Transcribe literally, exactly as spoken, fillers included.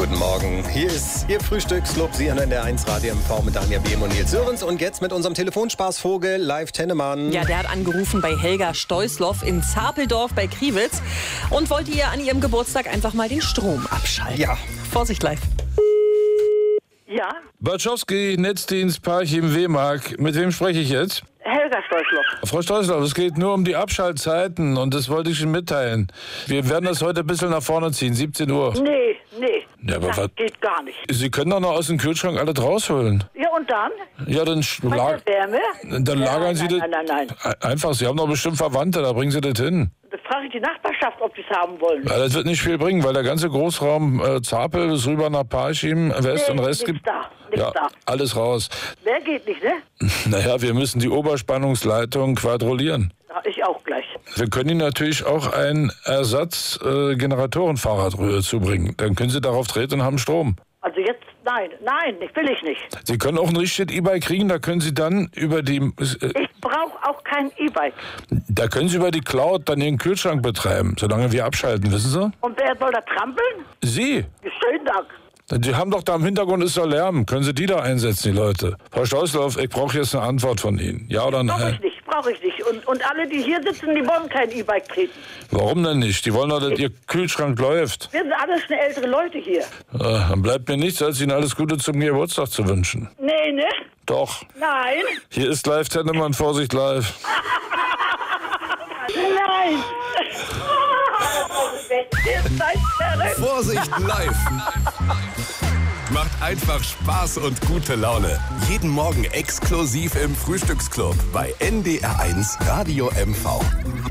Guten Morgen. Hier ist Ihr Frühstücksclub. Sie hören der eins Radio M V mit Daniel Behm und Nils Sörensen. Und jetzt mit unserem Telefonspaßvogel Live Tennemann. Ja, der hat angerufen bei Helga Steusloff in Zapeldorf bei Kriwitz und wollte ihr an ihrem Geburtstag einfach mal den Strom abschalten. Ja. Vorsicht live. Ja, Bartschowski, Netzdienst, Parchim, W-Mark. Mit wem spreche ich jetzt? Helga Steusloff. Frau Steusloff, es geht nur um die Abschaltzeiten und das wollte ich Ihnen mitteilen. Wir werden das heute ein bisschen nach vorne ziehen, siebzehn Uhr. Nee, nee, Ja, aber das was- geht gar nicht. Sie können doch noch aus dem Kühlschrank alles rausholen. Ja, und dann? Ja, dann, sch- Bei lag, der Wärme? dann lagern nein, Sie nein, das... nein, nein, nein. Einfach, Sie haben doch bestimmt Verwandte, da bringen Sie das hin. Das frage ich die Nachbarschaft, ob sie es haben wollen. Ja, das wird nicht viel bringen, weil der ganze Großraum äh, Zapel bis rüber nach Parchim, West Nee, und Rest nichts gibt... da, nichts Ja, da. alles raus. Wer geht nicht, ne? Naja, wir müssen die Oberspannungsleitung quadrollieren. Ja, ich auch gleich. Wir können Ihnen natürlich auch ein Ersatz-Generatorenfahrrad rüber zubringen. Dann können Sie darauf treten und haben Strom. Also jetzt, nein, nein, ich will ich nicht. Sie können auch ein richtiges E-Bike kriegen, da können Sie dann über die, äh, Ich brauche auch kein E-Bike. da können Sie über die Cloud dann Ihren Kühlschrank betreiben, solange wir abschalten, wissen Sie? Und wer soll da trampeln? Sie. Schönen Dank. Die haben doch da im Hintergrund ist da Lärm. Können Sie die da einsetzen, die Leute? Frau Steusloff, ich brauche jetzt eine Antwort von Ihnen. Ja oder Brauche nein? ich nicht, brauche ich nicht. Und, und alle, die hier sitzen, die wollen kein E-Bike treten. Warum denn nicht? Die wollen doch, dass Ihr Kühlschrank läuft. Wir sind alles schon ältere Leute hier. Äh, dann bleibt mir nichts, als Ihnen alles Gute zum Geburtstag zu wünschen. Nee, ne? Doch. Nein. Hier ist Live Tennemann, Vorsicht live. Nein. Ihr seid verrückt. Vorsicht live! Macht einfach Spaß und gute Laune. Jeden Morgen exklusiv im Frühstücksclub bei N D R eins Radio M V.